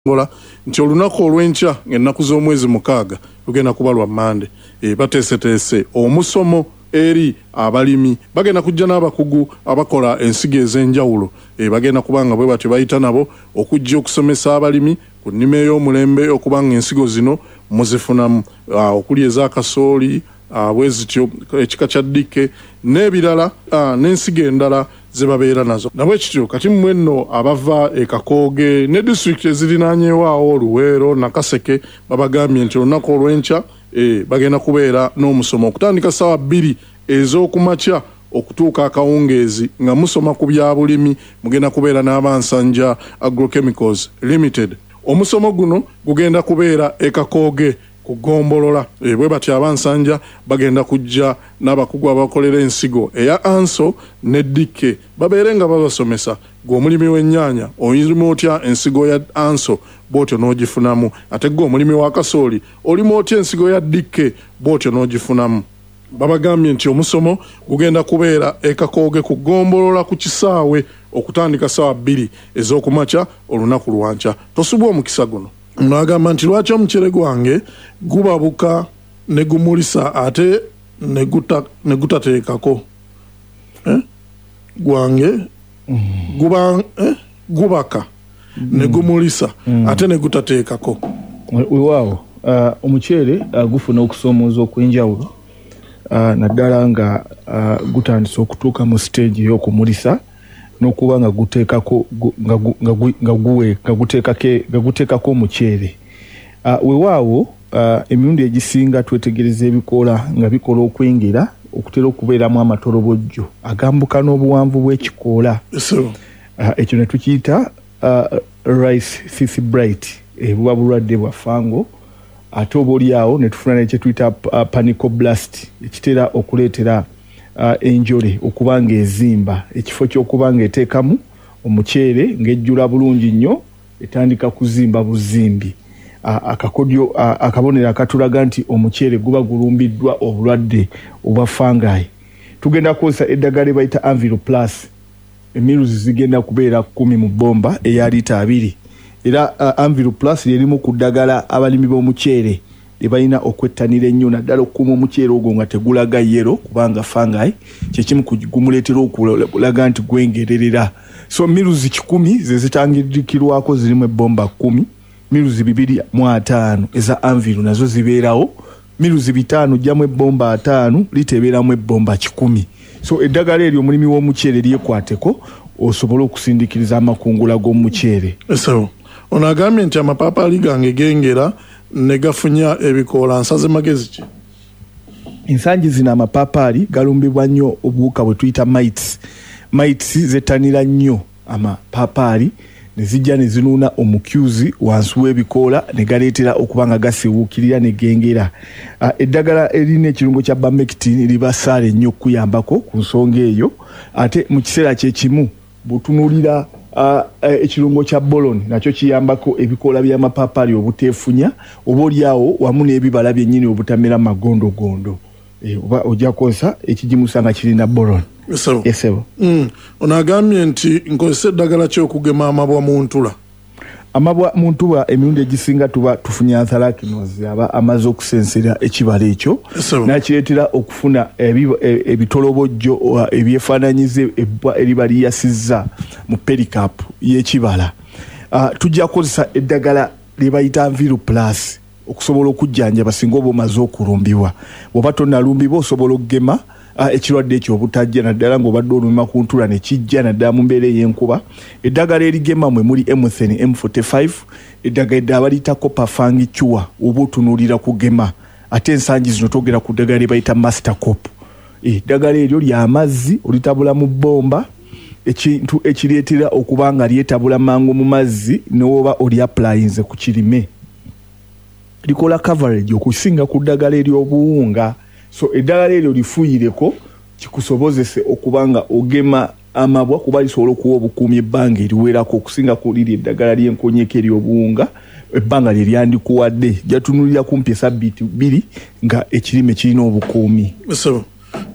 ngola nti olunaku olw'enkya ng'ennaku z'omwezi 6 lugenda kuba lwa Mande. Bateeseteese omusomo eri abalimi bagenda kujja n'abakugu abakola ensigo ez'enjawulo. Bagenda kubanga bwe batyo bayita nabo okujja okusomesa abalimi ku nnima ey'omulembe okubanga ensigo zino muzifunamu okuli eza kasooli bwezityo ekika kya ddike n'ebirala n'ensigo endala zebabeera nazo. Nabwe kityo kati mwenno abava e Kakooge ne district ezirinaanyeewaawo Luweero Nakaseke babagambye nti olunaku olw'enkya bagenda kubeera n'omusomo okutandika ssaawa 2 ez'okumakya okutuuka akawungeezi nga musoma ku bya bulimi. Mugenda kubeera n'Abansanja Agrochemicals Limited. Omusomo guno gugenda kubeera e Kakooge ku Gombolola. Bwe batyo Abansanja bagenda kujja n'abakugu abakolera ensigo eya Anso ne Ddike babeere nga babasomesa gw'omulimi w'ennyaanya oyirima otya ensigo ya Anso bw'otyo n'ogifunamu, ate gw'omulimi wa kasooli olima otya ensigo ya Ddike bw'otyo n'ogifunamu. Babagambye nti omusomo gugenda kubeera e Kakooge ku Gombolola ku kisaawe okutandika ssaawa 2 ez'okumakya olunaku lwankya. Tosubwa omukisa guno. Mwagamba nti lwaki omucere gwange gubabuka ne gumulisa ate ne gutateekako gwange gubaka ne gumulisa ate ne gutateekako. Weewaawo omucere gufuna okusoomoza okw'enjawulo naddala nga gutandise okutuuka mu stage y'okumulisa n'okuba nga guteekako nga guteekako omuceere. Weewaawo emirundi egisinga twetegereza ebikoola nga bikola okwengera okutera okubeeramu amatolobojjo agambuka n'obuwanvu bw'ekikoola. Ekyo ne tukiyita rice thief blight, buba bulwadde bwa fango. Ate oba oliawo ne tufuna n'ekye tuyita panicoblast ekitera okuleetera enjole okuba ng'ezimba ekifo ky'okuba ng'eteekamu omuceere ng'ejjula bulungi nnyo etandika kuzimba buzimbi. Akakodyo akabonero akatulaga nti omuceere guba gulumbiddwa obulwadde obwa fungi. Tugenda kukozesa eddagala bayita Anvil Plus. Emiruzi zigenda kubeera 10 mu bbomba eya lita 2. Era Anvil Plus lyerimu ku ddagala abalimi b'omuceere libalina okwettanira ennyo naddala okukuuma omuceere ogwo nga tegulaga yero kubanga fungi kyekimu kugumuleetera okulaga nti gwengererera. So miruzi 10 ze zitangirikirwako zirimu ebbomba 10, miruzi 205 eza Anvil nazo zibeerawo, miruzi 5 gyamu ebbomba 5 litebeeramu ebbomba 10. So eddagala eryo omulimi w'omuceere lyekwateko osobole okusindikiriza amakungula g'omuceere. So ono agambye nti amapaapaali gange gengera ne gafunya ebikoola nsaze magezi ki? Ensangi zino amapaapaali galumbibwa nnyo obuwuka bwe tuyita mites. Mites zettanira nnyo amapaapaali ne zijja ne zinuuna omukyuzi wansi w'ebikoola ne galeetera okuba nga gasiwuukirira ne gengera. Eddagala erina ekirungo kya Bamectin libasaale nnyo okuyambako ku nsonga eyo. Ate mu kiseera kyekimu butunuulira ekirungo kya boloni nakyo kiyambako ebikoola by'amapaapaali obuteefunya oba oliawo wamu n'ebibala byennyini obutamera magondogondo. Oba ojja kukozesa ekigimusa nga kirina boloni. Esebo. Ono agambye nti nkozesa eddagala ky'okugema amabwa mu ntula. Amabwa mu ntula emirundi egisinga tuba tufunye anthalakinozi aba amaze okusensera ekibala ekyo nakireetera okufuna ebitolobojjo ebyefaananyize ebbwa eriba liyasizza mu pericap y'ekibala. Tujja kukozesa eddagala lye bayita Anvil Plus okusobola okujjanjaba singa oba omaze okulumbibwa. Bw'oba tonnalumbibwa osobola okugema ekirwadde ekyo obutajja naddala ng'obadde olumima ku ntula ne kijja naddala mu mbeera ey'enkuba. Eddagala erigema mwe muli M10 M45 eddagala eddala baliyita copper fungi cure oba otunuulira kugema. Ate ensangi zino togera ku ddagala lye bayita master cop. Eddagala eryo lya mazzi olitabula mu bbomba ekintu ekireetera okuba nga lyetabula mangu mu mazzi n'oba oli applyinze ku kirime. Likola coverage okusinga ku ddagala ery'obuwunga. So eddagala eryo lifuuyireko kikusobozese okuba nga ogema amabwa kuba lisobola okuwa obukuumi ebbanga eriwerako okusinga ku liri eddagala ly'enkonyeko ery'obuwunga ebbanga lye lyandikuwadde. Jatunulira kumpi esabbiiti 2 nga ekirime kirina obukuumi.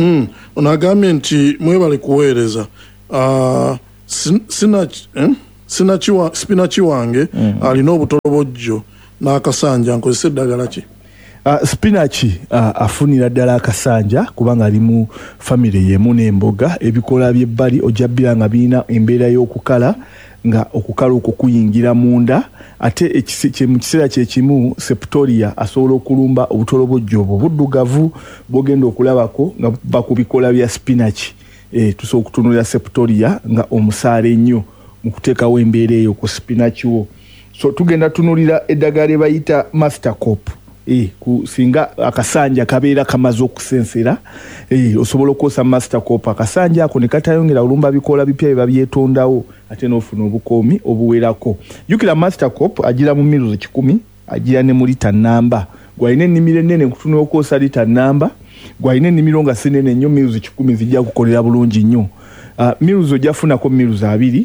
Ono agambye nti mwebale kuweereza spinachi wange alina obutolobojjo n'akasanja nkozesa eddagala ki? Spinachi afunira ddala akasanja kubanga ali mu family yemu n'emboga ebikola by'ebbali ojabbira nga birina embeera y'okukala nga okukala okwo kuyingira munda ate mu kiseera kyekimu septoria asobola okulumba obutolobojjo obwo buddugavu bwogenda okulabako nga bakubikola bya spinachi tusobola okutunulira septoria nga omusaale ennyo mu kuteekawo embeera eyo ku spinachi wo. So tugenda tunulira eddagala lye bayita Mastercop. Singa akasanja kabeera kamaze okusensera osobola okukosa Mastercop akasanja ako ne katayongera olumba bikola bipya bye babyetondawo ate n'ofuna obukoomi obuwerako. Jukira Mastercop agira mu miruzo 10 agira ne mu lita namba gwalina ennimiro ennene nkutunula okukosa lita namba gwalina ennimiro nga sinene nnyo miruzo 10 zijja kukolera bulungi nnyo. Miruzo jafunako miruzo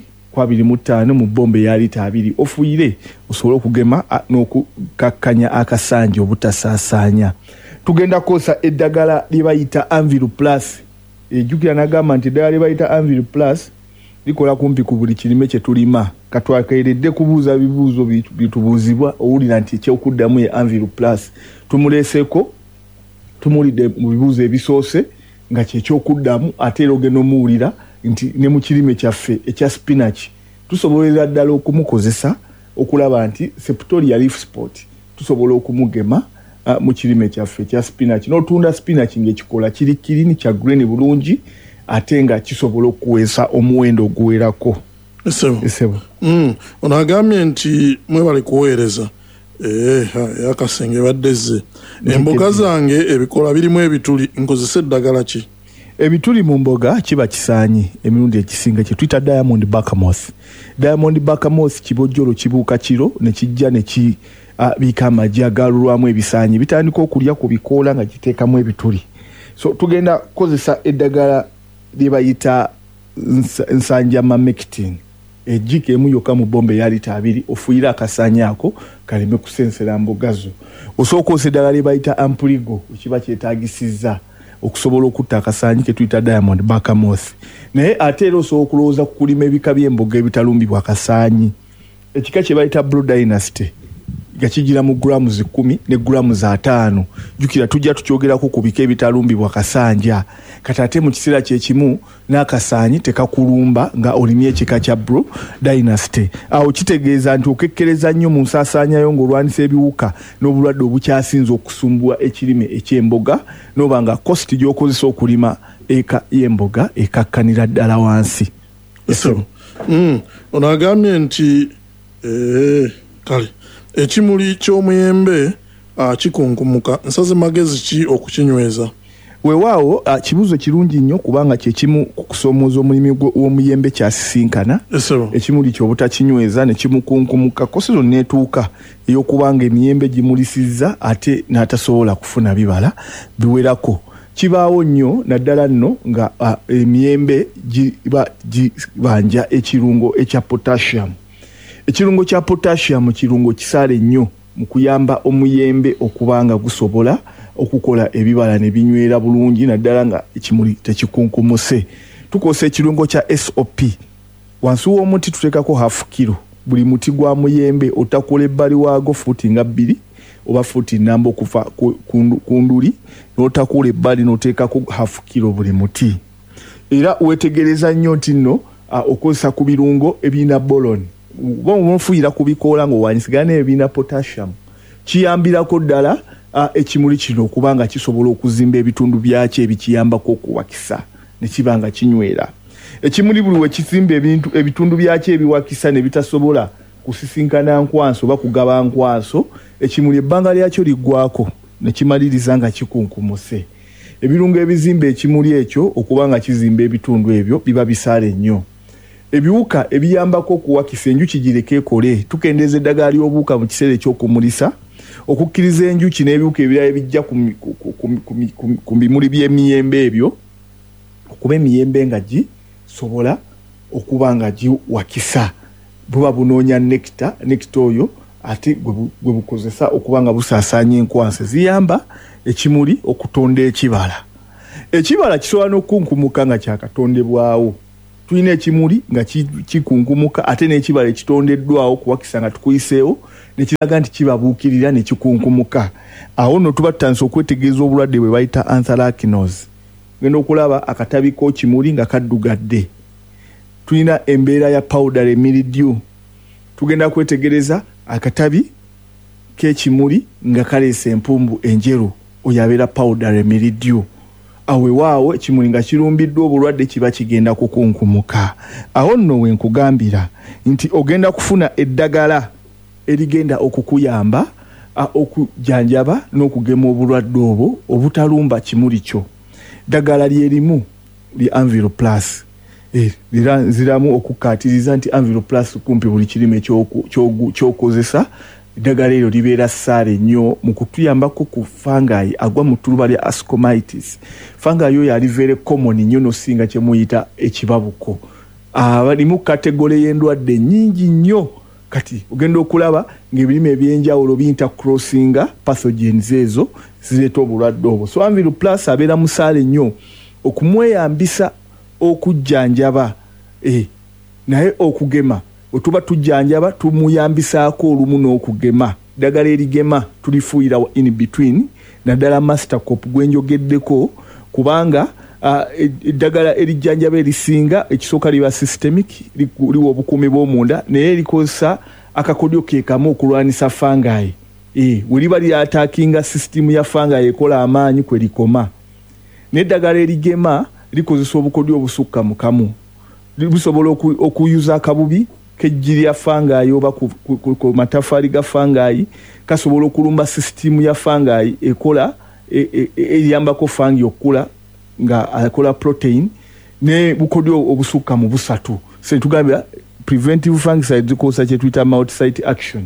2.25 mu bombe ya lita 2 ofuire osobola okugema n'okukakkanya akasanja obutasaasaanya. Tugenda kosa eddagala lye bayita Anvil Plus. Jukira nagamba nti eddagala lye bayita Anvil Plus likola kumpi ku buli kirime kye tulima. Katwakeeredde kubuuza bibuuzo bitubuuzibwa owulira nti ekyokuddamu ye Anvil Plus. Tumuleeseko tumulidde mu bibuuzo ebisoose nga ky'ekyokuddamu ate era ogenda omuwulira nti ne mu kirime kyaffe ekya spinach tusobolera ddala okumukozesa okulaba nti septoria leaf spot tusobola okumugema mu kirime kyaffe ekya spinach n'otunda spinach ng'ekikola kiri kirini kya green bulungi ate nga kisobola okuweesa omuwendo oguwerako. Esebo. Ono agambye nti mwebale kuweereza akasenge baddeze emboga zange ebikola birimu ebituli nkozesa eddagala ki? Ebituli mu mboga kiba kisaanyi emirundi ekisinga kye tuyita Diamond Bacamos. Diamond Bacamos kibojjolo kibuuka kiro ne kijja ne biika amagi agalulwamu ebisaanyi bitandika okulya ku bikoola nga kiteekamu ebituli. So tugenda kukozesa eddagala lye bayita nsanja mamectin. Ejjike emu yokka mu bombe ya lita 2 ofuira akasaanyi ako kaleme kusensera mboga zo. Osooka okozesa eddagala lye bayita Ampligo ekiba kyetaagisizza okusobola okutta akasaanyi ke tuyita Diamond Bacamos. Naye ate era osobola okulowooza ku kulima ebika by'emboga ebitalumbibwa akasaanyi. Ekika kye bayita Blue Dynasty nga kigira mu grams 10 ne grams 5. Jukira tujja tukyogerako ku bika ebitalumbibwa kasanja. Kati ate mu kiseera kyekimu n'akasaanyi tekakulumba nga olimye ekika kya Blue Dynasty. Awo kitegeeza nti okekkereza nnyo mu nsaasaanyayo ng'olwanisa ebiwuka n'obulwadde obukyasinza okusumbuwa ekirime eky'emboga n'oba nga cost gy'okozesa okulima eka y'emboga ekakkanira ddala wansi. Ono agambye nti kale ekimuli ky'omuyembe kikunkumuka nsaze magezi ki okukinyweza? Weewaawo kibuuzo kirungi nnyo kubanga kyekimu ku kusoomooza omulimi w'omuyembe kyasisinkana. Ekimuli ky'obutakinyweza ne kimukunkumuka kosezo neetuuka ey'okubanga emiyembe gimulisizza ate n'atasobola kufuna bibala biwerako. Kibaawo nnyo naddala nno nga emiyembe gibanja ekirungo ekya potassium. Ekirungo kya potassium kirungo kisaale nnyo mu kuyamba omuyembe okubanga gusobola okukola ebibala ne binywera bulungi naddala nga ekimuli tekikunkumuse. Tukozesa ekirungo kya SOP. Wansi w'omuti tuteekako half kilo. Buli muti gwa muyembe otakola ebbali waago fuuti nga 2 oba fuuti namba okuva ku nduli n'otakola ebbali n'oteekako half kilo buli muti. Era weetegereza nnyo nti nno okozesa ku birungo ebirina boloni. Bw'omufuuyira ku bikoola ng'owanyisigana ebirina potassium kiyambirako ddala ekimuli kino okubanga kisobola okuzimba ebitundu byakyo ebikiyambako okuwakisa ne kiba nga kinywera. Ekimuli buli we kizimba ebitundu byakyo ebiwakisa ne bitasobola kusisinkana nkwanso oba kugaba nkwanso, ekimuli ebbanga lyakyo liggwako ne kimaliriza nga kikunkumuse. Ebirungo ebizimba ekimuli ekyo okubanga kizimba ebitundu ebyo biba bisaale nnyo. Ebiwuka ebiyambako okuwakisa enjuki gireke ekole. Tukendeeza eddagala ly'obuwuka mu kiseera ekyokumulisa okukkiriza enjuki n'ebiwuka ebirala ebijja ku bimuli by'emiyembe ebyo okuba emiyembe nga gisobola okuba nga giwakisa. Buba bunoonya nekita oyo ate gwe bukozesa okuba nga busaasaanya enkwansa. Ziyamba ekimuli okutonda ekibala. Ekibala kisobola n'okunkumuka nga kyakatondebwawo. tulina ekimuli nga kikunkumuka ate n'ekibala ekitondeddwawo kuwakisa nga tukuyiseewo nekiraga nti kibabuukirira ne kikunkumuka. Awo nno tuba tutandise okwetegereza obulwadde bwe bayita anthracnose. Genda okulaba akatabi k'ekimuli nga kaddugadde. Tulina embeera ya powdery mildew. Tugenda kwetegereza akatabi k'ekimuli nga kaleese empumbu enjeru oyo abeera powdery mildew. Awewaawo ekimuli nga kirumbiddwa obulwadde kiba kigenda kukunkumuka. Awo nno we nkugambira nti ogenda kufuna eddagala erigenda okukuyamba okujjanjaba n'okugema obulwadde obwo obutalumba kimuli kyo. Ddagala lyerimu li Anvil Plus. Ziramu okukatiriza nti Anvil Plus kumpi buli kirime ky'okozesa. Eddagala eryo libeera ssaale nnyo mu kutuyambako ku fungi agwa mu ttuluba lya ascomitis. Fungi oyo yali very common nnyo n'osinga kye muyita ekibabuko. Balimu kategole y'endwadde nnyingi nnyo. Kati ogenda okulaba ng'ebirime ebyenjawulo bintercrossinga pathogens ezo zireeta obulwadde obwo. So Anvil Plus abeera musaale nnyo okumweyambisa okujjanjaba naye okugema otuba tujjanjaba tumuyambisaako olumu n'okugema. Ddagala erigema tulifuuyira in between naddala Mastercop gwenjogeddeko kubanga eddagala erijjanjaba erisinga ekisooka liba systemic liwa obukuumi bw'omunda naye likozesa akakodyo ke kamu okulwanisa fungi. We liba lyataakinga system ya fungi ekola amaanyi kwe likoma. N'eddagala erigema likozesa obukodyo obusukka mu kamu. Lisobola okuyuza akabubi k'eggi lya fungi oba ku matafaali ga fungi kasobola okulumba system ya fungi ekola eyambako fungi okula nga akola protein ne bukodyo obusukka mu busatu. Se tugambira preventive fungicides zikosa kye tuyita multi-site action.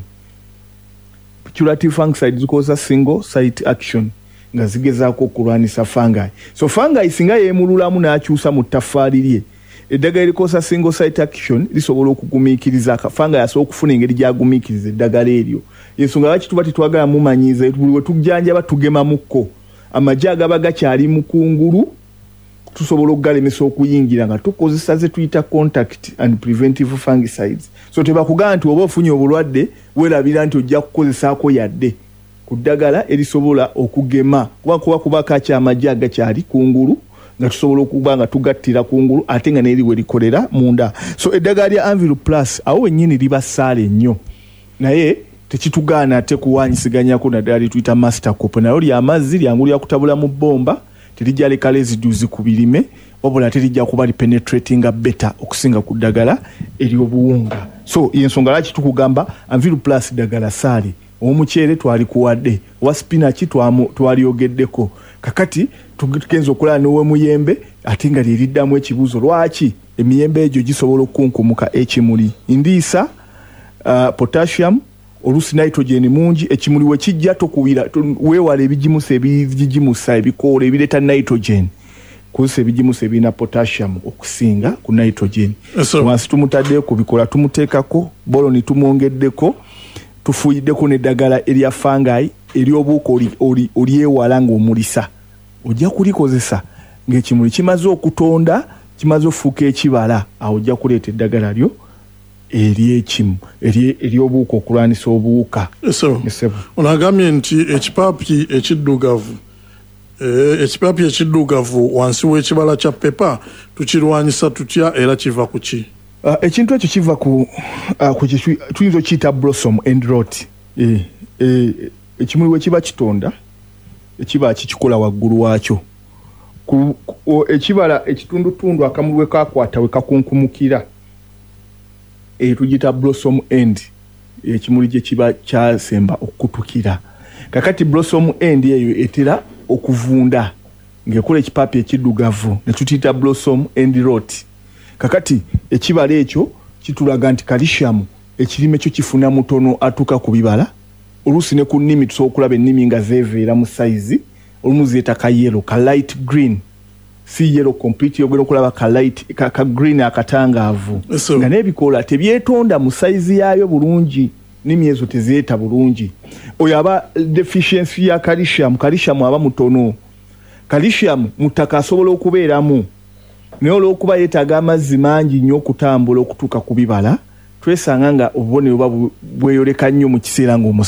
Curative fungicides zikosa single site action nga zigezaako okulwanisa fungi. So fungi singa yeemululamu n'akyusa mu ttafaali lye eddagala erikosa single site action lisobola okugumiikiriza fungi asobola okufuna engeri gy'agumiikiriza eddagala eryo. Ensonga lwaki tuba tetwagala mumanyiiza buli we tujjanjaba tugemamukko amagye agaba gakyali mu kungulu tusobola okugalemesa okuyingira nga tukozesa ze tuyita contact and preventive fungicides. So tebakugamba nti oba ofunye obulwadde weerabira nti ojja kukozesaako yadde ku ddagala erisobola okugema kuba kakyamagye agakyali kungulu nga tusobola okuba nga tugattira kungulu ate nga n'eri we likolera munda. So eddagala lya Anvil Plus awo wennyini liba ssaale nnyo naye tekitugaana ate kuwanyisiganyako naddala lituyita Mastercop nayo ly'amazzi lyangu lya kutabula mu bbomba terijja leka residues ku birime wabula terijja kuba lipenetratinga better okusinga ku ddagala ery'obuwunga. So y'ensonga lwaki tukugamba Anvil Plus ddagala ssaale. Omuceere twalikuwadde owa spinach twalyogeddeko kakati tugenza okulaba n'ow'emuyembe ate nga lyeriddamu ekibuuzo lwaki emiyembe egyo gisobola okukunkumuka ekimuli. Ndiisa potassium olusi nitrogen mungi ekimuli we kijja tokubira weewala ebigimusa ebigimusa ebikoola ebireeta nitrogen kozesa ebigimusa ebirina potassium okusinga ku nitrogen. Wansi tumutaddeyo ku bikola tumuteekako boloni tumwongeddeko tufuuyiddeko n'eddagala erya fungi ery'obuuka olyewala ng'omulisa ojja kulikozesa ng'ekimuli kimaze okutonda kimaze okufuuka ekibala awo ojja kuleeta eddagala lyo ery'obuuka okulwanisa obuwuka. Onagambye nti ekipaapi ekiddugavu wansi w'ekibala kya pepa tukirwanyisa tutya era kiva ku ki? Ekintu ekyo kiva ku tuyinza okiyita blossom end rot. Ekimuli we kiba kitonda ekiba kikikola waggulu waakyo ekibala ekitundutundu akamuli we kakwata we kakunkumukira tugita blossom end ekimuli gye kiba kyasemba okukutukira. Kakati blossom end eyo etera okuvunda ng'ekola ekipaapi ekiddugavu ne tutiyita blossom end rot. Kakati ekibala ekyo kitulaga nti calcium ekirime kyo kifuna mutono atuuka ku bibala oluusi ne ku nnimi tusobola okulaba ennimi nga zeeveera mu sayizi olumu zeeta ka yellow ka light green si yellow complete yogera okulaba ka light ka green akatangaavu nga n'ebikoola tebyetonda mu sayizi yaayo bulungi nnimi ezo tezeeta bulungi. Oyo aba deficiency ya calcium aba mutono. Calcium mu ttaka asobola okubeeramu naye olw'okuba yeetaaga amazzi mangi nnyo okutambula okutuuka ku bibala twesanga nga obubonero bweyoleka nnyo mu kiseera ng'omusana